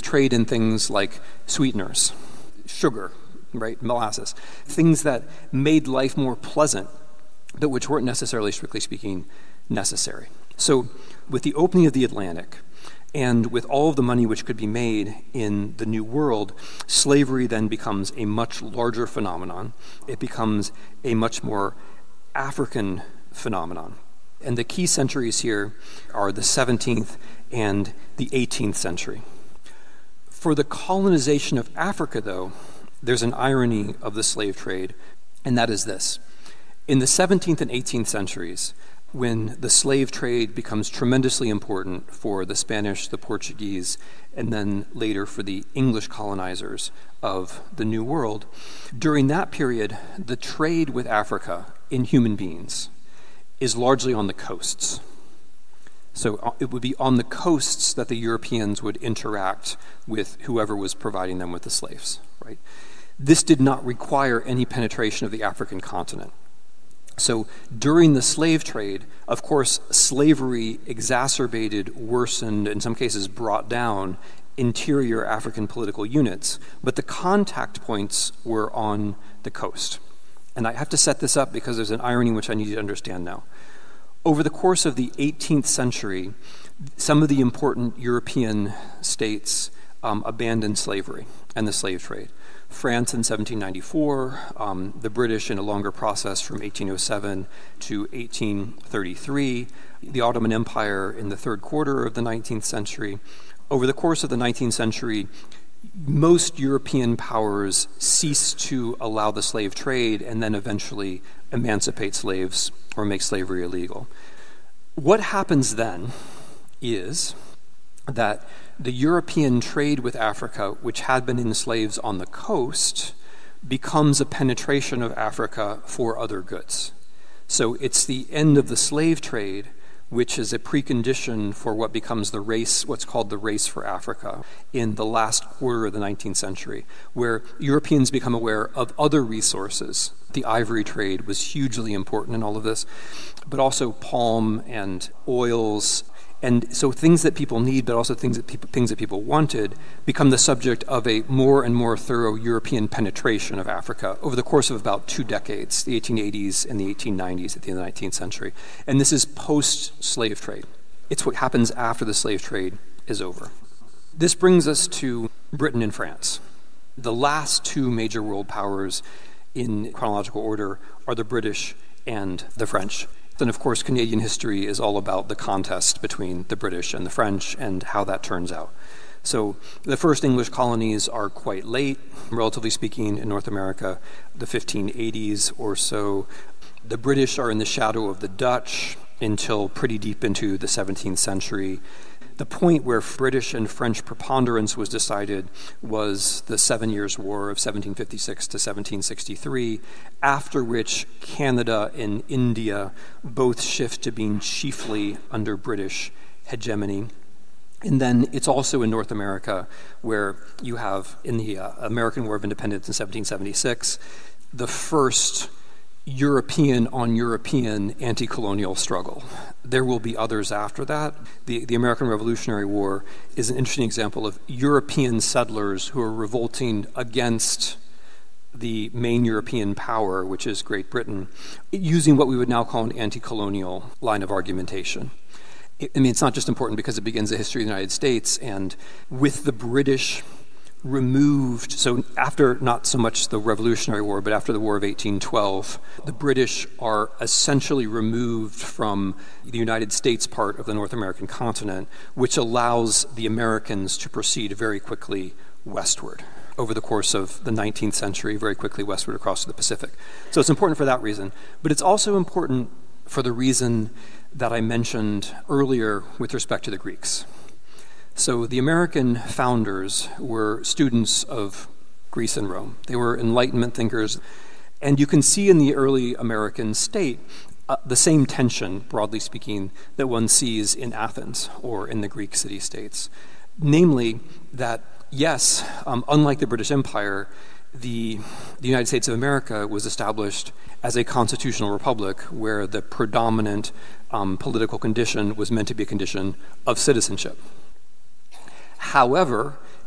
trade in things like sweeteners, sugar, right, molasses, things that made life more pleasant, but which weren't necessarily, strictly speaking, necessary. So with the opening of the Atlantic, and with all of the money which could be made in the New World, slavery then becomes a much larger phenomenon. It becomes a much more African phenomenon. And the key centuries here are the 17th and the 18th century. For the colonization of Africa, though, there's an irony of the slave trade, and that is this. In the 17th and 18th centuries, when the slave trade becomes tremendously important for the Spanish, the Portuguese, and then later for the English colonizers of the New World, during that period, the trade with Africa in human beings is largely on the coasts. So it would be on the coasts that the Europeans would interact with whoever was providing them with the slaves, right? This did not require any penetration of the African continent. So during the slave trade, of course, slavery exacerbated, worsened, in some cases brought down interior African political units, but the contact points were on the coast. And I have to set this up because there's an irony which I need you to understand now. Over the course of the 18th century, some of the important European states abandoned slavery and the slave trade. France in 1794, the British in a longer process from 1807 to 1833, the Ottoman Empire in the third quarter of the 19th century. Over the course of the 19th century, most European powers ceased to allow the slave trade and then eventually emancipate slaves or make slavery illegal. What happens then is that the European trade with Africa, which had been in slaves on the coast, becomes a penetration of Africa for other goods. So it's the end of the slave trade, which is a precondition for what becomes the race, what's called the race for Africa, in the last quarter of the 19th century, where Europeans become aware of other resources. The ivory trade was hugely important in all of this, but also palm and oils. And so things that people need, but also things that people wanted, become the subject of a more and more thorough European penetration of Africa over the course of about 2 decades, the 1880s and the 1890s at the end of the 19th century. And this is post-slave trade. It's what happens after the slave trade is over. This brings us to Britain and France. The last 2 major world powers in chronological order are the British and the French. Then, of course, Canadian history is all about the contest between the British and the French and how that turns out. So the first English colonies are quite late, relatively speaking, in North America, the 1580s or so. The British are in the shadow of the Dutch until pretty deep into the 17th century. The point where British and French preponderance was decided was the 7 Years' War of 1756 to 1763, after which Canada and India both shift to being chiefly under British hegemony. And then it's also in North America where you have, in the American War of Independence in 1776, the first European on European anti-colonial struggle. There will be others after that. The American Revolutionary War is an interesting example of European settlers who are revolting against the main European power, which is Great Britain, using what we would now call an anti-colonial line of argumentation. It's not just important because it begins the history of the United States, and with the British removed, so after not so much the Revolutionary War, but after the War of 1812, the British are essentially removed from the United States part of the North American continent, which allows the Americans to proceed very quickly westward over the course of the 19th century, very quickly westward across to the Pacific. So it's important for that reason, but it's also important for the reason that I mentioned earlier with respect to the Greeks. So the American founders were students of Greece and Rome. They were Enlightenment thinkers. And you can see in the early American state the same tension, broadly speaking, that one sees in Athens or in the Greek city-states. Namely that, yes, unlike the British Empire, the United States of America was established as a constitutional republic where the predominant political condition was meant to be a condition of citizenship. However,